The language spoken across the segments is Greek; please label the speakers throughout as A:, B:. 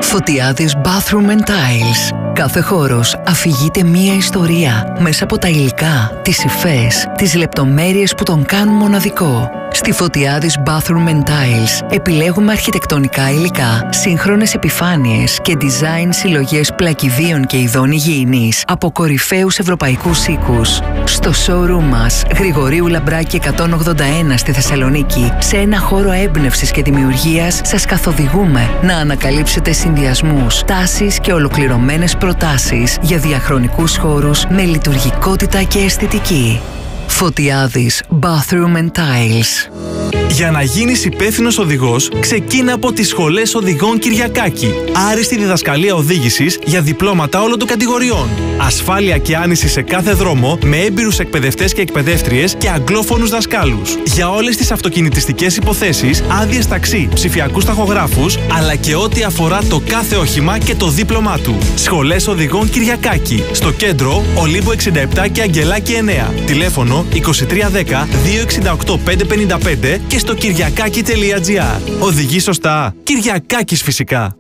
A: Φωτιάδης Bathroom and Tiles. Κάθε χώρος αφηγείται μία ιστορία μέσα από τα υλικά, τις υφές, τις λεπτομέρειες που τον κάνουν μοναδικό. Στη Φωτιάδης Bathroom and Tiles επιλέγουμε αρχιτεκτονικά υλικά, σύγχρονες επιφάνειες και design συλλογές πλακιδίων και ειδών υγιεινής από κορυφαίους ευρωπαϊκούς οίκους. Στο showroom μας, Γρηγορίου Λαμπράκη 181 στη Θεσσαλονίκη, σε ένα χώρο έμπνευσης και δημιουργίας, σας καθοδηγούμε να ανακαλύψετε συνδυασμούς, τάσεις και ολοκληρωμένες προτάσεις για διαχρονικούς χώρους με λειτουργικότητα και αισθητική. Φωτιάδης Bathroom and Tiles.
B: Για να γίνεις υπεύθυνος οδηγός, ξεκίνα από τις σχολές οδηγών Κυριακάκη. Άριστη διδασκαλία οδήγησης για διπλώματα όλων των κατηγοριών. Ασφάλεια και άνηση σε κάθε δρόμο με έμπειρους εκπαιδευτές και εκπαιδεύτριες και αγγλόφωνους δασκάλους. Για όλες τις αυτοκινητιστικές υποθέσεις, άδειες ταξί, ψηφιακούς ταχογράφους, αλλά και ό,τι αφορά το κάθε όχημα και το δίπλωμά του. Σχολές οδηγών Κυριακάκη. Στο κέντρο, Ολύμπο 67 και Αγγελάκη 9. Τηλέφωνο 2310 268 555 και στο κυριακάκι.gr. Οδηγεί σωστά. Κυριακάκης φυσικά.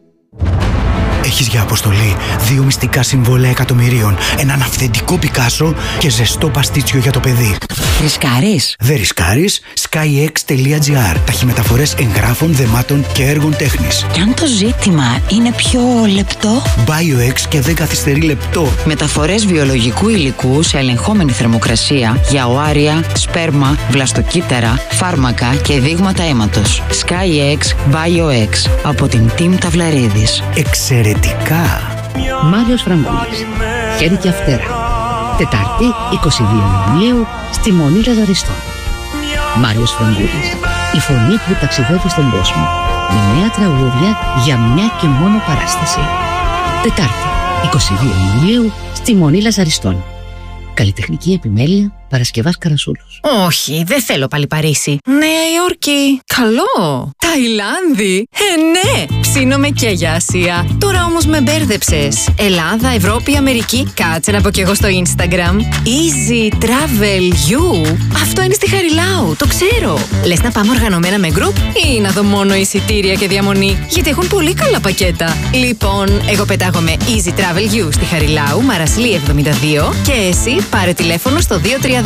C: Έχεις για αποστολή 2 μυστικά συμβόλαια εκατομμυρίων, έναν αυθεντικό Πικάσο και ζεστό παστίτσιο για το παιδί.
D: Ρισκάρεις?
C: Δεν ρισκάρεις. skyx.gr. Ταχυμεταφορές εγγράφων, δεμάτων και έργων τέχνης.
D: Και αν το ζήτημα είναι πιο λεπτό?
C: BioX και δεν καθυστερεί λεπτό.
D: Μεταφορές βιολογικού υλικού σε ελεγχόμενη θερμοκρασία για οάρια, σπέρμα, βλαστοκύτταρα, φάρμακα και δείγματα αίματος. SkyX BioX από την Team Ταυλαρίδης.
C: Εξαιρετικά.
E: Μάριος Φραγκούλης. Χέρι και Αυτέρα. Τετάρτη 22 Ιουνίου στη Μονή Λαζαριστών. Μάριος Φραγκούλης. Η φωνή που ταξιδεύει στον κόσμο. Με νέα τραγούδια για μια και μόνο παράσταση. Τετάρτη 22 Ιουνίου στη Μονή Λαζαριστών. Καλλιτεχνική επιμέλεια Παρασκευάς Καρασούλος.
F: Όχι, δεν θέλω πάλι Παρίσι. Νέα Υόρκη. Καλό. Ταϊλάνδη. Ναι. Ψήνομαι και για Ασία. Τώρα όμως με μπέρδεψες. Ελλάδα, Ευρώπη, Αμερική. Κάτσε να πω κι εγώ στο Instagram. Easy Travel You. Αυτό είναι στη Χαριλάου. Το ξέρω. Λες να πάμε οργανωμένα με group ή να δω μόνο εισιτήρια και διαμονή? Γιατί έχουν πολύ καλά πακέτα. Λοιπόν, εγώ πετάγομαι Easy Travel You στη Χαριλάου, Μαρασλή 72 και εσύ πάρε τηλέφωνο στο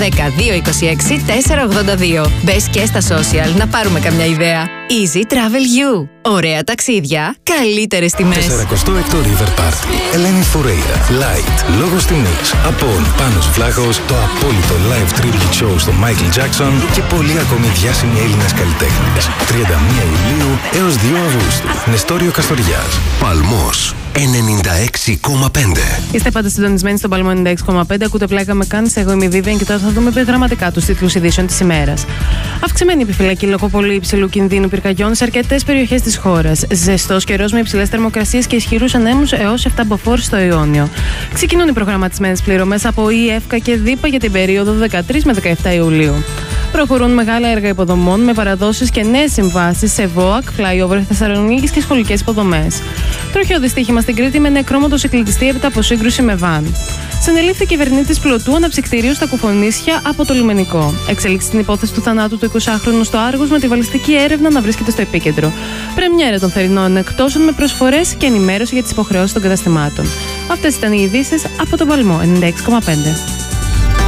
F: 2310-226-482. Μπες και στα social να πάρουμε καμιά ιδέα. Easy Travel You. Ωραία ταξίδια, καλύτερες τιμές.
G: 46ο River Party. Ελένη Φουρέιρα. Light. Λόγος τιμής. Απόν. Πάνος Βλάχος. Το απόλυτο live tribute show στο Michael Jackson και πολλοί ακόμη διάσημοι Έλληνες καλλιτέχνες. 31 Ιουλίου έως 2 Αυγούστου. Νεστόριο Καστοριάς. Παλμός. 96,5.
H: Είστε πάντα συντονισμένοι στον Παλμό 96,5. Ακούτε πλάκα με κάνεις. Εγώ είμαι η Vivian και τώρα θα δούμε επιγραμματικά τους τίτλους ειδήσεων της ημέρας. Αυξημένη επιφυλακή λόγω πολύ υψηλού κινδύνου πυρκαγιών σε αρκετές περιοχές της χώρας. Ζεστός καιρός με υψηλές θερμοκρασίες και ισχυρούς ανέμους έως 7 μποφόρ στο Ιόνιο. Ξεκινούν οι προγραμματισμένες πληρωμές από ΙΕΦΚΑ και ΔΥΠΑ για την περίοδο 13 με 17 Ιουλίου. Προχωρούν μεγάλα έργα υποδομών με παραδόσεις και νέες συμβάσεις σε ΒΟΑΚ, flyover Θεσσαλονίκης και σχολικές υποδομές. Τροχαίο δυστύχημα στην Κρήτη με νεκρό μοτοσυκλετιστή έπειτα από σύγκρουση με βαν. Συνελήφθη κυβερνήτης Πλωτού αναψυκτηρίου στα Κουφονίσια από το λιμενικό. Εξελίξει στην υπόθεση του θανάτου του 20χρονου στο Άργος με τη βαλιστική έρευνα να βρίσκεται στο επίκεντρο. Πρεμιέρα των θερινών εκτόσεων με προσφορές και ενημέρωση για τις υποχρεώσεις των καταστημάτων. Αυτές ήταν οι ειδήσεις από τον Παλμό 96,5.